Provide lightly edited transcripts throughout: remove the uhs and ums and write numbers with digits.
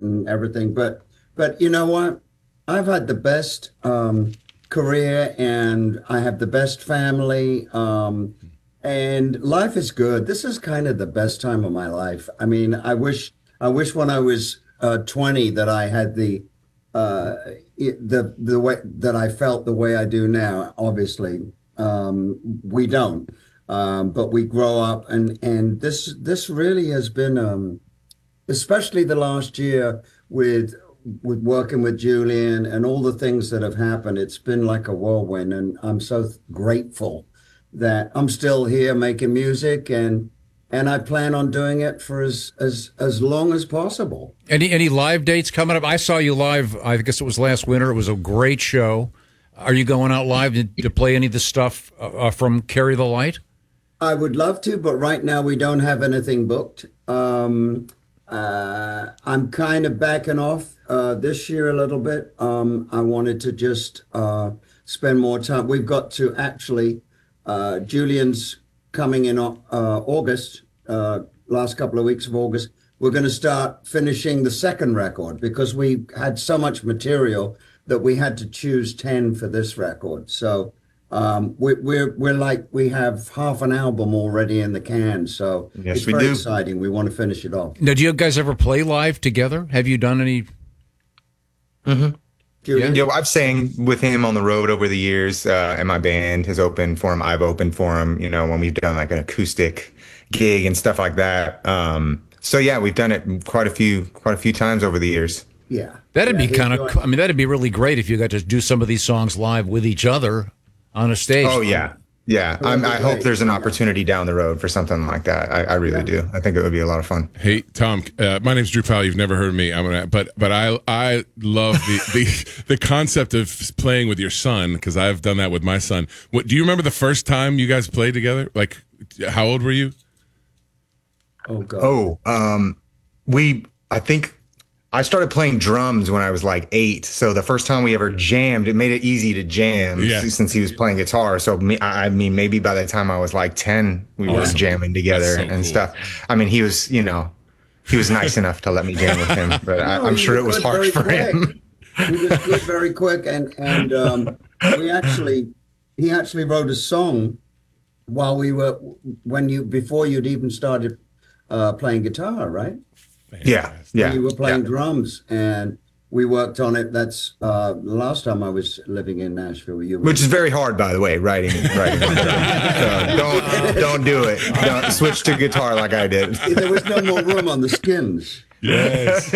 and everything. But you know what? I've had the best career, and I have the best family. And life is good. This is kind of the best time of my life. I mean, I wish when I was 20 that I had uh, the way that I felt the way I do now. Obviously, we don't, but we grow up, and this really has been, especially the last year with working with Julian and all the things that have happened. It's been like a whirlwind, and I'm so grateful that I'm still here making music, and I plan on doing it for as long as possible. Any live dates coming up? I saw you live, I guess it was last winter. It was a great show. Are you going out live to play any of the stuff from Carry the Light? I would love to, but right now we don't have anything booked. I'm kind of backing off this year a little bit. I wanted to just spend more time. We've got to actually, Julian's coming in August, last couple of weeks of August. We're going to start finishing the second record because we had so much material that we had to choose 10 for this record. So we're like, we have half an album already in the can. So yes, it's very exciting. We want to finish it off. Now, do you guys ever play live together? Have you done any? Mm-hmm. Yeah, I've sang with him on the road over the years, and my band has opened for him. I've opened for him, when we've done like an acoustic gig and stuff like that. So yeah, we've done it quite a few times over the years. Yeah, that'd be kind of. I mean, that'd be really great if you got to do some of these songs live with each other on a stage. Oh yeah. Yeah, I hope there's an opportunity down the road for something like that. I really do. I think it would be a lot of fun. Hey, Tom, my name's Drew Powell. You've never heard of me. But I love the concept of playing with your son, because I've done that with my son. Do you remember the first time you guys played together? Like, how old were you? Oh God. I think I started playing drums when I was like 8. So the first time we ever jammed, it made it easy to jam since he was playing guitar. So I mean, maybe by the time I was like 10, we were jamming together and stuff. I mean, he was nice enough to let me jam with him, but I'm sure it was harsh for him. He was good very quick. And he actually wrote a song while before you'd even started playing guitar, right? Yeah. You were playing drums, and we worked on it. That's the last time I was living in Nashville. Which is very hard, by the way, writing on drums. So don't do it. Don't switch to guitar like I did. There was no more room on the skins. Yes.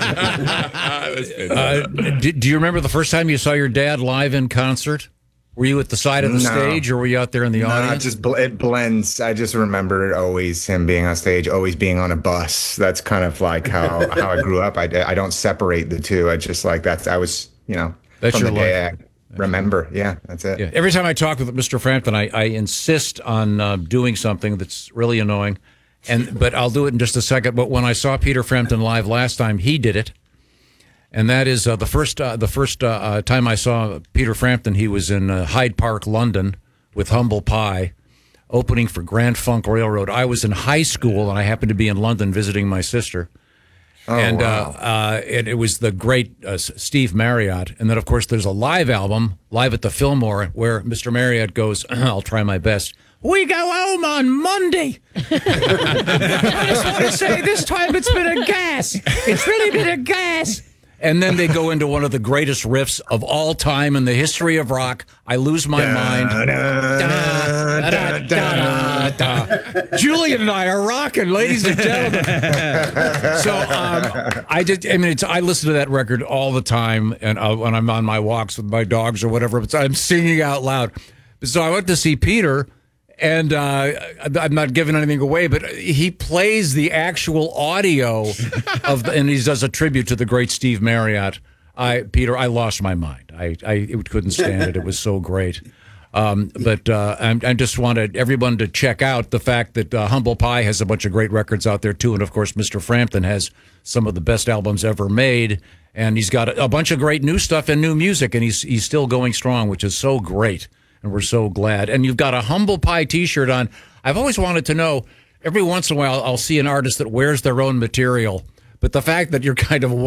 Do you remember the first time you saw your dad live in concert? Were you at the side of the stage, or were you out there in the audience? It blends. I just remember always him being on stage, always being on a bus. That's kind of like how I grew up. I don't separate the two. I just like I was, that's from your the day I remember. Yeah, that's it. Yeah. Every time I talk with Mr. Frampton, I insist on doing something that's really annoying, but I'll do it in just a second. But when I saw Peter Frampton live last time, he did it. And that is the first time I saw Peter Frampton. He was in Hyde Park, London, with Humble Pie, opening for Grand Funk Railroad. I was in high school, and I happened to be in London visiting my sister. And it was the great Steve Marriott. And then, of course, there's a live album, Live at the Fillmore, where Mr. Marriott goes, I'll try my best. We go home on Monday. I just want to say this time it's been a gas. It's really been a gas. And then they go into one of the greatest riffs of all time in the history of rock. I lose my mind. Julian and I are rocking, ladies and gentlemen. So I listen to that record all the time, and when I'm on my walks with my dogs or whatever, I'm singing out loud. So I went to see Peter. And I'm not giving anything away, but he plays the actual audio and he does a tribute to the great Steve Marriott. Peter, I lost my mind. I couldn't stand it. It was so great. But I just wanted everyone to check out the fact that Humble Pie has a bunch of great records out there too, and of course Mr. Frampton has some of the best albums ever made, and he's got a bunch of great new stuff and new music, and he's still going strong, which is so great. And we're so glad. And you've got a Humble Pie T-shirt on. I've always wanted to know, every once in a while, I'll see an artist that wears their own material. But the fact that you're kind of